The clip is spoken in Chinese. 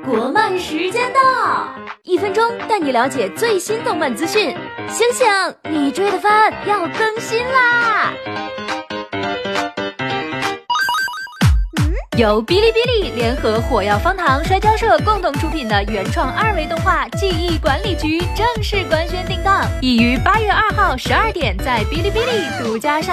国漫时间到，1分钟带你了解最新动漫资讯。醒醒，你追的番要更新啦！由哔哩哔哩联合火药方糖摔跤社共同出品的原创2维动画《记忆管理局》正式官宣定档，已于8月2号12点在哔哩哔哩独家上。